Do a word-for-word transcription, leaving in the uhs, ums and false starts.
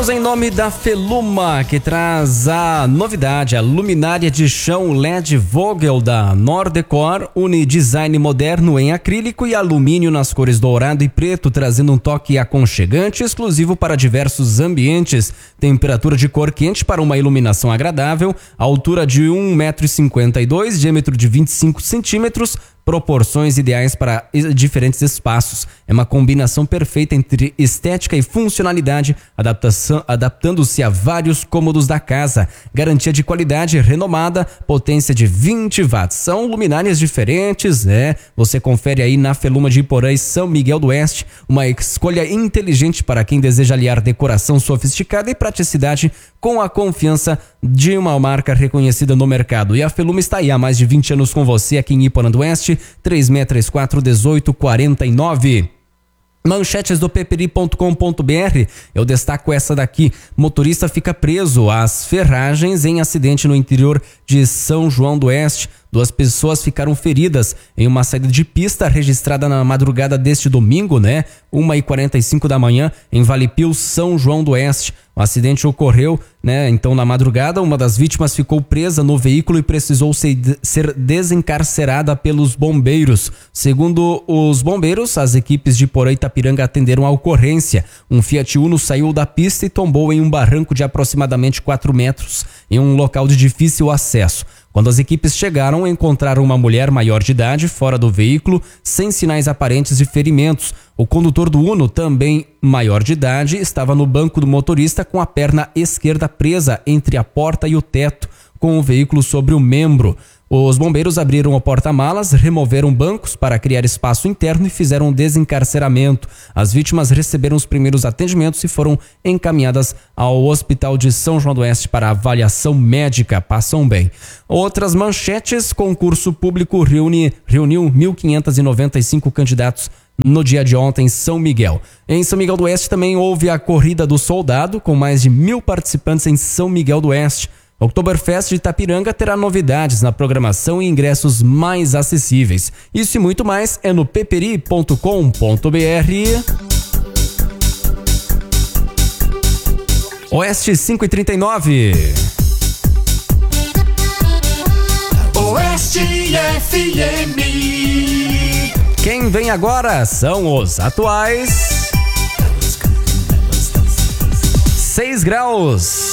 Chegamos em nome da Feluma, que traz a novidade, a luminária de chão L E D Vogel da Nordecor, une design moderno em acrílico e alumínio nas cores dourado e preto, trazendo um toque aconchegante exclusivo para diversos ambientes. Temperatura de cor quente para uma iluminação agradável, altura de um metro e cinquenta e dois, diâmetro de vinte e cinco centímetros, proporções ideais para diferentes espaços. É uma combinação perfeita entre estética e funcionalidade, adaptação, adaptando-se a vários cômodos da casa. Garantia de qualidade renomada, potência de vinte watts. São luminárias diferentes, né? Você confere aí na Feluma de Iporã e São Miguel do Oeste. Uma escolha inteligente para quem deseja aliar decoração sofisticada e praticidade com a confiança de uma marca reconhecida no mercado. E a Feluma está aí há mais de vinte anos com você aqui em Iporã do Oeste. três seis três quatro, um oito quatro nove. Manchetes do peperi ponto com ponto br. Eu destaco essa daqui. Motorista fica preso às ferragens em acidente no interior de São João do Oeste. Duas pessoas ficaram feridas em uma saída de pista registrada na madrugada deste domingo, né? uma e quarenta e cinco da manhã, em Vale Pio, São João do Oeste. O acidente ocorreu, né? Então, na madrugada, uma das vítimas ficou presa no veículo e precisou ser desencarcerada pelos bombeiros. Segundo os bombeiros, as equipes de Iporã e Itapiranga atenderam a ocorrência. Um Fiat Uno saiu da pista e tombou em um barranco de aproximadamente quatro metros, em um local de difícil acesso. Quando as equipes chegaram, encontraram uma mulher maior de idade fora do veículo, sem sinais aparentes de ferimentos. O condutor do Uno, também maior de idade, estava no banco do motorista com a perna esquerda presa entre a porta e o teto, com o veículo sobre o membro. Os bombeiros abriram o porta-malas, removeram bancos para criar espaço interno e fizeram um desencarceramento. As vítimas receberam os primeiros atendimentos e foram encaminhadas ao Hospital de São João do Oeste para avaliação médica. Passam bem. Outras manchetes: concurso público reúne, reuniu mil quinhentos e noventa e cinco candidatos no dia de ontem em São Miguel. Em São Miguel do Oeste também houve a Corrida do Soldado, com mais de mil participantes em São Miguel do Oeste. O Oktoberfest de Itapiranga terá novidades na programação e ingressos mais acessíveis. Isso e muito mais é no peperi ponto com ponto br. Oeste cinco e trinta e nove. Oeste F M. Quem vem agora são os atuais. seis graus.